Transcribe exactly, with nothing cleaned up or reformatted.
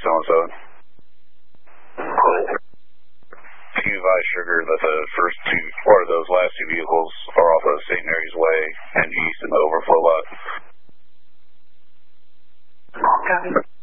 seven seven. Can you advise Sugar that the first two, or those last two vehicles are off of Saint Mary's Way and east in the overflow lot? Got it.